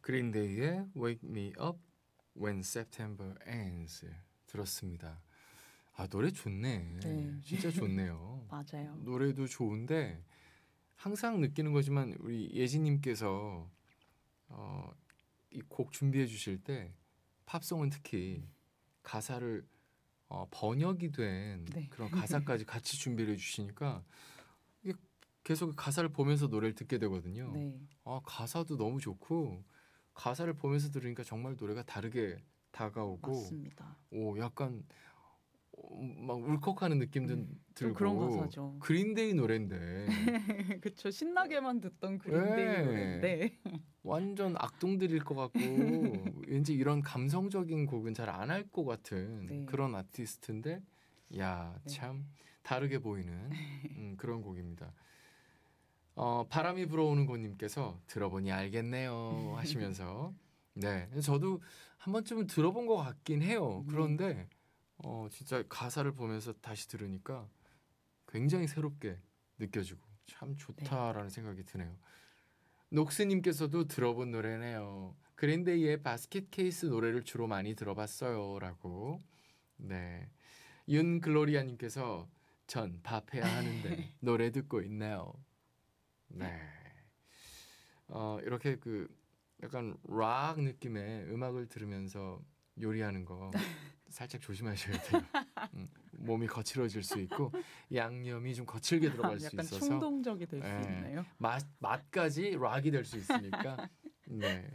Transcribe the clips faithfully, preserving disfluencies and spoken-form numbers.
그린데이의 Wake Me Up When September Ends 들었습니다. 아, 노래 좋네. 네. 진짜 좋네요. 맞아요. 노래도 좋은데 항상 느끼는 거지만 우리 예진님께서 어, 이 곡 준비해 주실 때 팝송은 특히 가사를 어, 번역이 된 네. 그런 가사까지 같이 준비를 해주시니까 이게 계속 가사를 보면서 노래를 듣게 되거든요. 네. 아, 가사도 너무 좋고 가사를 보면서 들으니까 정말 노래가 다르게 다가오고 맞습니다. 오, 약간 어, 막 울컥하는 느낌도 음, 들고 그런 가사죠. 그린데이 노래인데 그쵸. 신나게만 듣던 그린데이 네. 노래인데 완전 악동들일 것 같고 왠지 이런 감성적인 곡은 잘 안 할 것 같은 네. 그런 아티스트인데 야, 네. 참 다르게 보이는 음, 그런 곡입니다. 어, 바람이 불어오는 곳님께서 들어보니 알겠네요 하시면서 네, 저도 한 번쯤은 들어본 것 같긴 해요. 그런데 어, 진짜 가사를 보면서 다시 들으니까 굉장히 새롭게 느껴지고 참 좋다라는 네. 생각이 드네요. 녹스님께서도 들어본 노래네요. 그린데이의 바스켓 케이스 노래를 주로 많이 들어봤어요 라고. 네, 윤글로리아님께서 전 밥해야 하는데 노래 듣고 있네요. 네, 어, 이렇게 그 약간 락 느낌의 음악을 들으면서 요리하는 거 살짝 조심하셔야 돼요. 음, 몸이 거칠어질 수 있고 양념이 좀 거칠게 들어갈 수 약간 있어서 충동적이 될 수 네, 있나요? 맛, 맛까지 락이 될 수 있으니까 네.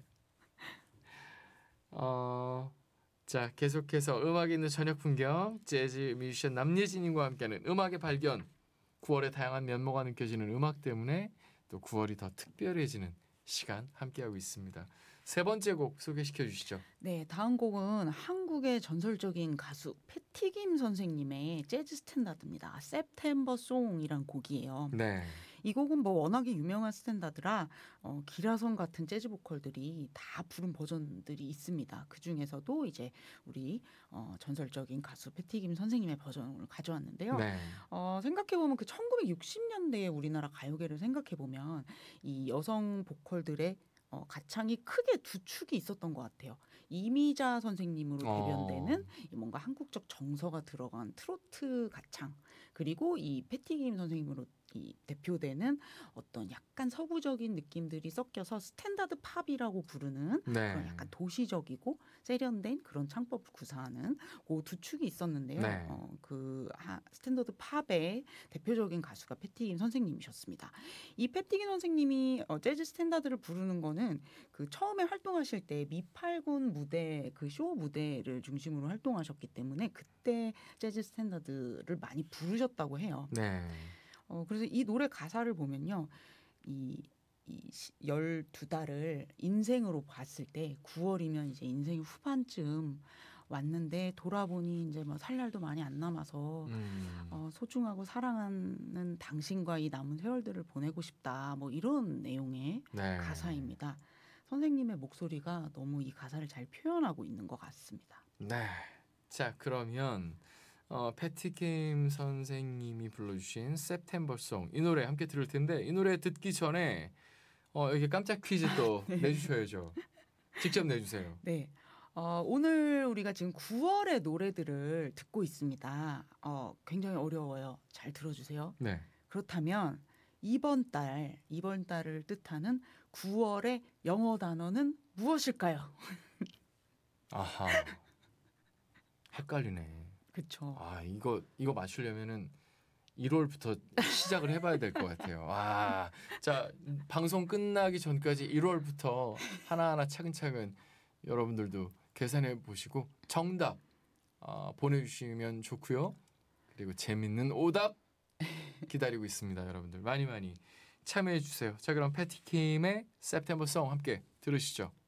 어, 자, 계속해서 음악이 있는 저녁 풍경 재즈 뮤지션 남예진님과 함께하는 음악의 발견. 구월의 다양한 면모가 느껴지는 음악 때문에 또 구월이 더 특별해지는 시간 함께하고 있습니다. 세 번째 곡 소개시켜 주시죠. 네, 다음 곡은 한국의 전설적인 가수 패티김 선생님의 재즈 스탠다드입니다. September Song이란 곡이에요. 네. 이 곡은 뭐 워낙에 유명한 스탠다드라 어, 기라성 같은 재즈 보컬들이 다 부른 버전들이 있습니다. 그 중에서도 이제 우리 어, 전설적인 가수 패티김 선생님의 버전을 가져왔는데요. 네. 어, 생각해보면 그 천구백육십 년대에 우리나라 가요계를 생각해보면 이 여성 보컬들의 어, 가창이 크게 두 축이 있었던 것 같아요. 이미자 선생님으로 대변되는 어. 뭔가 한국적 정서가 들어간 트로트 가창, 그리고 이 패티김 선생님으로 이 대표되는 어떤 약간 서구적인 느낌들이 섞여서 스탠다드 팝이라고 부르는 네. 그런 약간 도시적이고 세련된 그런 창법을 구사하는 그 두 축이 있었는데요. 네. 어, 그 하, 스탠다드 팝의 대표적인 가수가 패티김 선생님이셨습니다. 이 패티김 선생님이 어, 재즈 스탠다드를 부르는 거는 그 처음에 활동하실 때 미팔군 무대 그 쇼 무대를 중심으로 활동하셨기 때문에 그때 재즈 스탠다드를 많이 부르셨다고 해요. 네. 어, 그래서 이 노래 가사를 보면요. 이, 이 열두 달을 인생으로 봤을 때 구월이면 이제 인생의 후반쯤 왔는데 돌아보니 이제 뭐 살 날도 많이 안 남아서 음. 어, 소중하고 사랑하는 당신과 이 남은 세월들을 보내고 싶다. 뭐 이런 내용의 네. 가사입니다. 선생님의 목소리가 너무 이 가사를 잘 표현하고 있는 것 같습니다. 네. 자, 그러면 어, 패티김 선생님이 불러주신 September Song 이 노래 함께 들을 텐데 이 노래 듣기 전에 어, 여기 깜짝 퀴즈 또 네. 내주셔야죠. 직접 내주세요. 네. 어, 오늘 우리가 지금 구월의 노래들을 듣고 있습니다. 어, 굉장히 어려워요. 잘 들어주세요. 네. 그렇다면 이번 달, 이번 달을 뜻하는 구월의 영어 단어는 무엇일까요? 아하. 헷갈리네. 그렇죠. 아, 이거 이거 맞추려면은 일월부터 시작을 해봐야 될 것 같아요. 아, 자, 방송 끝나기 전까지 일월부터 하나하나 차근차근 여러분들도 계산해 보시고 정답 어, 보내주시면 좋고요. 그리고 재밌는 오답 기다리고 있습니다. 여러분들 많이 많이 참여해 주세요. 자, 그럼 패티킴의 September Song 함께 들으시죠.